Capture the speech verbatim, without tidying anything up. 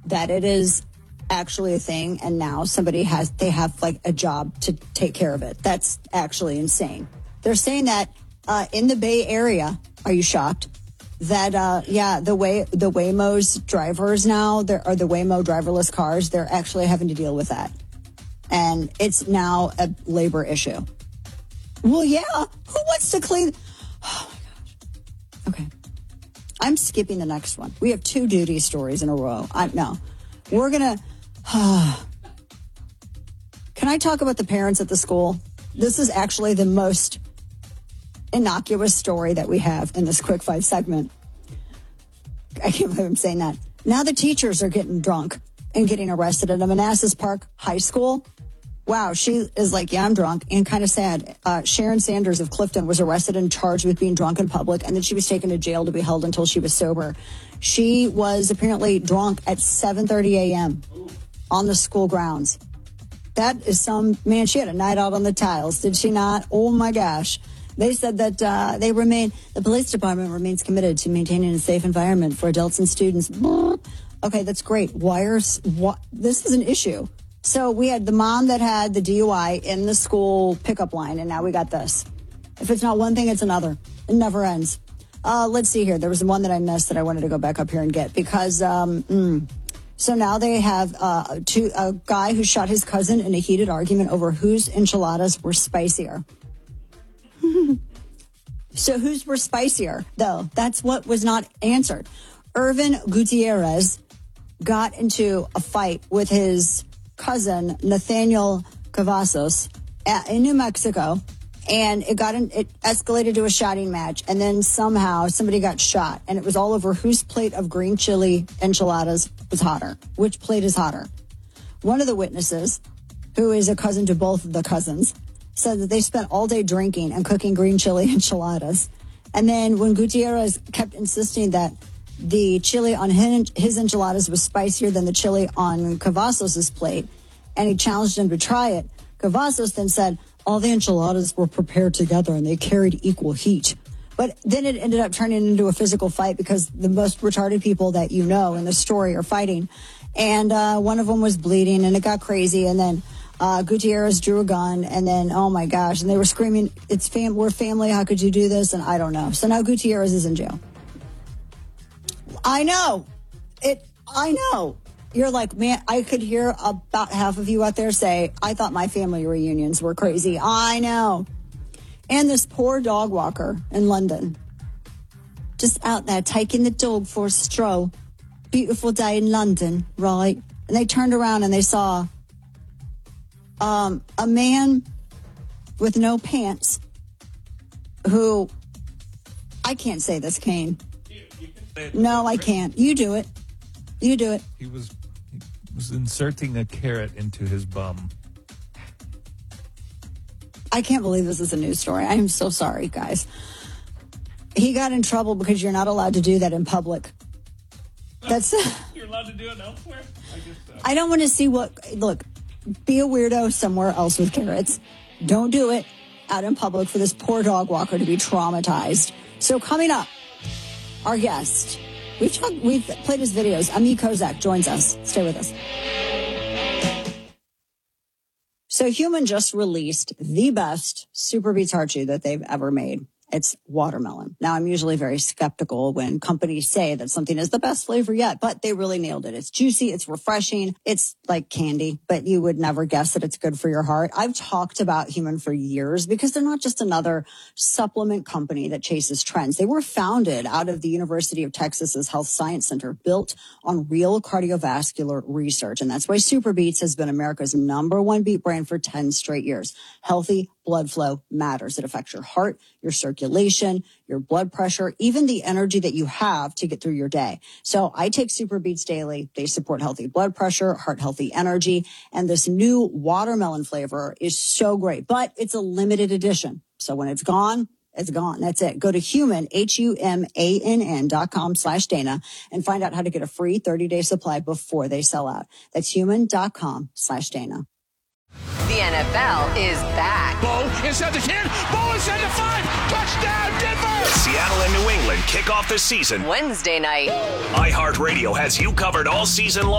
that it is actually a thing, and now somebody has, they have like a job to take care of it. That's actually insane. They're saying that uh, in the Bay Area, are you shocked? That, uh, yeah, the way the Waymo's drivers now, there are the Waymo driverless cars, they're actually having to deal with that. And it's now a labor issue. Well, yeah, who wants to clean? Oh, my gosh. Okay. I'm skipping the next one. We have two duty stories in a row. I No, we're going to... Can I talk about the parents at the school? This is actually the most innocuous story that we have in this Quick Five segment. I can't believe I'm saying that. Now the teachers are getting drunk and getting arrested at a Manassas Park High School. Wow, she is like, yeah, I'm drunk, and kind of sad. Uh, Sharon Sanders of Clifton was arrested and charged with being drunk in public, and then she was taken to jail to be held until she was sober. She was apparently drunk at seven thirty a.m. on the school grounds. That is some, man, she had a night out on the tiles, did she not? Oh, my gosh. They said that uh, they remain, the police department remains committed to maintaining a safe environment for adults and students. Okay, that's great. Why are, what, this is an issue. So we had the mom that had the D U I in the school pickup line, and now we got this. If it's not one thing, it's another. It never ends. Uh, let's see here. There was one that I missed that I wanted to go back up here and get because, um, mm, so now they have uh, two, a guy who shot his cousin in a heated argument over whose enchiladas were spicier. So whose were spicier, though? That's what was not answered. Irvin Gutierrez got into a fight with his cousin, Nathaniel Cavazos, in New Mexico, and it got in, it escalated to a shouting match, and then somehow somebody got shot, and it was all over whose plate of green chili enchiladas was hotter. Which plate is hotter? One of the witnesses, who is a cousin to both of the cousins, said that they spent all day drinking and cooking green chili enchiladas. And then when Gutierrez kept insisting that the chili on his enchiladas was spicier than the chili on Cavazos' plate, and he challenged him to try it, Cavazos then said all the enchiladas were prepared together and they carried equal heat. But then it ended up turning into a physical fight because the most retarded people that you know in the story are fighting. And uh, one of them was bleeding, and it got crazy. And then uh, Gutierrez drew a gun, and then, oh, my gosh, and they were screaming, "It's fam- we're family, how could you do this?" And I don't know. So now Gutierrez is in jail. I know. It. I know. You're like, man, I could hear about half of you out there say, I thought my family reunions were crazy. I know. And this poor dog walker in London, just out there taking the dog for a stroll. Beautiful day in London, right? And they turned around and they saw um, a man with no pants who, I can't say this, Kane. You, you can say it. No, I can't. You do it. You do it. He was, he was inserting a carrot into his bum. I can't believe this is a news story. I am so sorry, guys. He got in trouble because you're not allowed to do that in public. That's You're allowed to do it elsewhere? I guess so. I don't want to see what, look, be a weirdo somewhere else with carrots. Don't do it out in public for this poor dog walker to be traumatized. So coming up, our guest, we've talked, we've played his videos. Ami Kozak joins us. Stay with us. So Human just released the best Super Beets Heart Chew that they've ever made. It's watermelon. Now, I'm usually very skeptical when companies say that something is the best flavor yet, but they really nailed it. It's juicy. It's refreshing. It's like candy, but you would never guess that it's good for your heart. I've talked about Human for years because they're not just another supplement company that chases trends. They were founded out of the University of Texas's Health Science Center, built on real cardiovascular research. And that's why Super Beets has been America's number one beet brand for ten straight years. Healthy blood flow matters. It affects your heart, your circulation, your blood pressure, even the energy that you have to get through your day. So I take Super Beets daily. They support healthy blood pressure, heart healthy energy, and this new watermelon flavor is so great, but it's a limited edition. So when it's gone, it's gone. That's it. Go to Human, H U M A N N dot com slash Dana and find out how to get a free thirty-day supply before they sell out. That's human.com slash Dana. The N F L is back. Bo is at the ten. Bo is at the five. Touchdown, Denver. Seattle and New England kick off the season Wednesday night. iHeartRadio has you covered all season long.